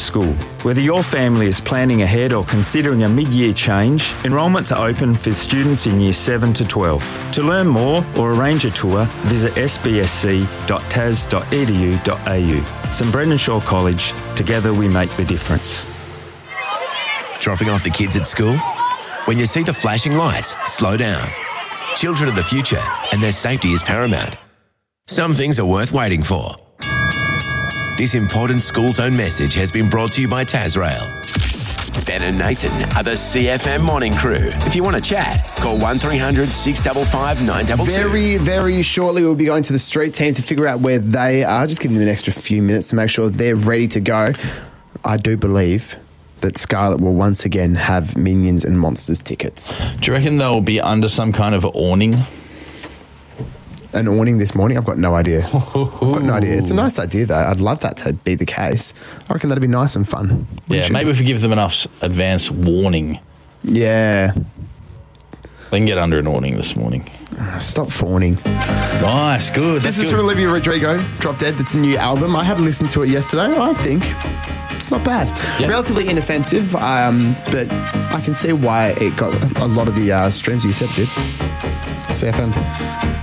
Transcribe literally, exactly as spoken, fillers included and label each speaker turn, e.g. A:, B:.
A: school. Whether your family is planning ahead or considering a mid-year change, enrolments are open for students in Year seven to twelve. To learn more or arrange a tour, visit s b s c dot t a s dot e d u dot a u. St Brendan Shaw College, together we make the difference.
B: Dropping off the kids at school? When you see the flashing lights, slow down. Children are the future and their safety is paramount. Some things are worth waiting for. This important school zone message has been brought to you by Tasrail. Ben and Nathan are the C F M morning crew. If you want to chat, call one three hundred six five five nine two two.
C: Very, very shortly we'll be going to the street team to figure out where they are. Just give them an extra few minutes to make sure they're ready to go. I do believe that Scarlett will once again have Minions and Monsters tickets.
D: Do you reckon they'll be under some kind of awning?
C: An awning this morning? I've got no idea. I've got no idea. It's a nice idea, though. I'd love that to be the case. I reckon that'd be nice and fun.
D: Yeah,
C: you?
D: maybe if we give them enough advance warning.
C: Yeah.
D: They can get under an awning this morning.
C: Stop fawning.
D: Nice, good.
C: This
D: That's
C: is
D: good.
C: from Olivia Rodrigo, Drop Dead. That's a new album. I had listened to it yesterday. I think it's not bad.
D: Yep.
C: Relatively inoffensive, um, but I can see why it got a lot of the uh, streams you said it did. C F M.